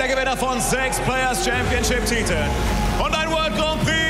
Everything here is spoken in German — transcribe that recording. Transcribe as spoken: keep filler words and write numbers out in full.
der Gewinner von sechs Players Championship Titeln und ein World Grand Prix